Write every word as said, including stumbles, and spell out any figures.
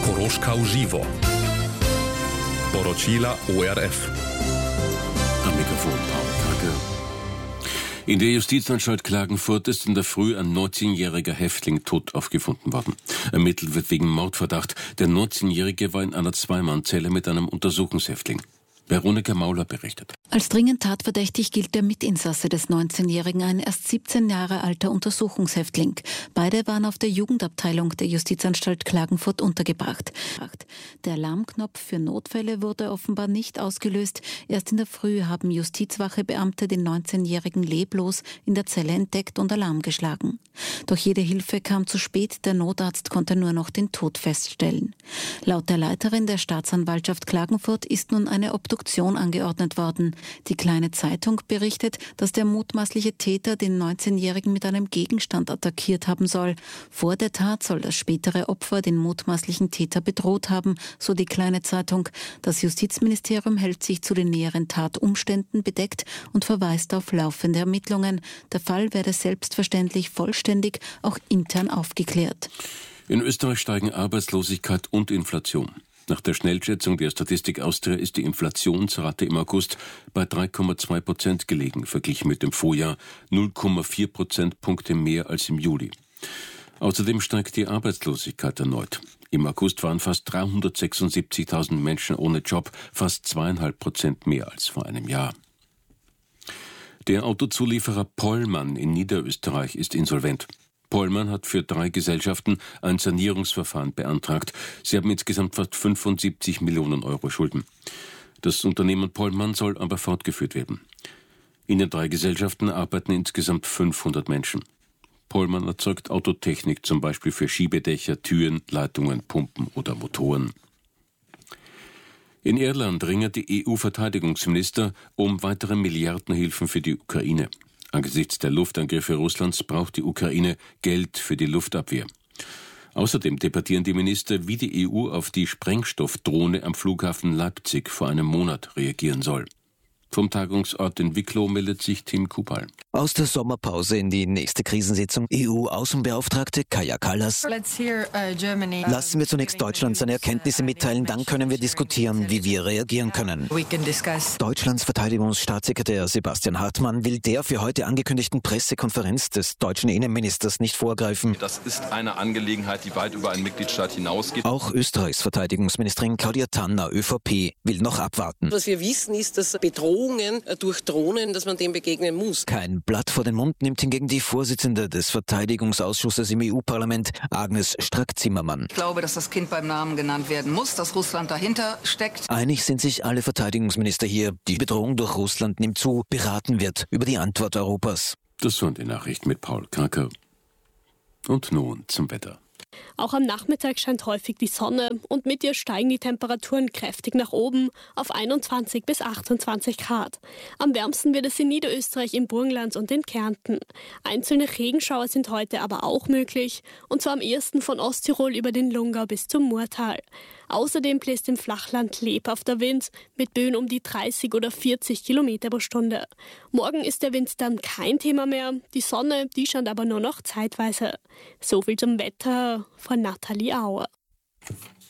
Koroška uživo. Poročila O R F. Am Mikrofon Paul Kacke. In der Justizanstalt Klagenfurt ist in der Früh ein neunzehnjähriger Häftling tot aufgefunden worden. Ermittelt wird wegen Mordverdacht. Der neunzehnjährige war in einer Zweimannzelle mit einem Untersuchungshäftling. Veronika Mauler berichtet. Als dringend tatverdächtig gilt der Mitinsasse des neunzehnjährigen, ein erst siebzehn Jahre alter Untersuchungshäftling. Beide waren auf der Jugendabteilung der Justizanstalt Klagenfurt untergebracht. Der Alarmknopf für Notfälle wurde offenbar nicht ausgelöst. Erst in der Früh haben Justizwachebeamte den neunzehnjährigen leblos in der Zelle entdeckt und Alarm geschlagen. Doch jede Hilfe kam zu spät. Der Notarzt konnte nur noch den Tod feststellen. Laut der Leiterin der Staatsanwaltschaft Klagenfurt ist nun eine Obduktion angeordnet worden. Die Kleine Zeitung berichtet, dass der mutmaßliche Täter den neunzehnjährigen mit einem Gegenstand attackiert haben soll. Vor der Tat soll das spätere Opfer den mutmaßlichen Täter bedroht haben, so die Kleine Zeitung. Das Justizministerium hält sich zu den näheren Tatumständen bedeckt und verweist auf laufende Ermittlungen. Der Fall werde selbstverständlich vollständig auch intern aufgeklärt. In Österreich steigen Arbeitslosigkeit und Inflation. Nach der Schnellschätzung der Statistik Austria ist die Inflationsrate im August bei drei Komma zwei Prozent gelegen, verglichen mit dem Vorjahr null Komma vier Prozentpunkte mehr als im Juli. Außerdem steigt die Arbeitslosigkeit erneut. Im August waren fast dreihundertsechsundsiebzigtausend Menschen ohne Job, fast zweieinhalb Prozent mehr als vor einem Jahr. Der Autozulieferer Pollmann in Niederösterreich ist insolvent. Pollmann hat für drei Gesellschaften ein Sanierungsverfahren beantragt. Sie haben insgesamt fast fünfundsiebzig Millionen Euro Schulden. Das Unternehmen Pollmann soll aber fortgeführt werden. In den drei Gesellschaften arbeiten insgesamt fünfhundert Menschen. Pollmann erzeugt Autotechnik, zum Beispiel für Schiebedächer, Türen, Leitungen, Pumpen oder Motoren. In Irland ringen die E U-Verteidigungsminister um weitere Milliardenhilfen für die Ukraine. Angesichts der Luftangriffe Russlands braucht die Ukraine Geld für die Luftabwehr. Außerdem debattieren die Minister, wie die E U auf die Sprengstoffdrohne am Flughafen Leipzig vor einem Monat reagieren soll. Vom Tagungsort in Wicklow meldet sich Tim Kubal. Aus der Sommerpause in die nächste Krisensitzung. E U-Außenbeauftragte Kaja Kallas. Lassen wir zunächst Deutschland seine Erkenntnisse mitteilen, dann können wir diskutieren, wie wir reagieren können. Deutschlands Verteidigungsstaatssekretär Sebastian Hartmann will der für heute angekündigten Pressekonferenz des deutschen Innenministers nicht vorgreifen. Das ist eine Angelegenheit, die weit über einen Mitgliedstaat hinausgeht. Auch Österreichs Verteidigungsministerin Claudia Tanner, ÖVP, will noch abwarten. Was wir wissen, ist, dass Bedrohungen durch Drohnen, dass man dem begegnen muss. Kein Blatt vor den Mund nimmt hingegen die Vorsitzende des Verteidigungsausschusses im E U-Parlament, Agnes Strack-Zimmermann. Ich glaube, dass das Kind beim Namen genannt werden muss, dass Russland dahinter steckt. Einig sind sich alle Verteidigungsminister hier. Die Bedrohung durch Russland nimmt zu. Beraten wird über die Antwort Europas. Das waren die Nachrichten mit Paul Kacke. Und nun zum Wetter. Auch am Nachmittag scheint häufig die Sonne und mit ihr steigen die Temperaturen kräftig nach oben auf einundzwanzig bis achtundzwanzig Grad. Am wärmsten wird es in Niederösterreich, im Burgenland und in Kärnten. Einzelne Regenschauer sind heute aber auch möglich, und zwar am ehesten von Osttirol über den Lungau bis zum Murtal. Außerdem bläst im Flachland lebhafter Wind mit Böen um die dreißig oder vierzig Kilometer pro Stunde. Morgen ist der Wind dann kein Thema mehr, die Sonne, die scheint aber nur noch zeitweise. So viel zum Wetter von Nathalie Auer.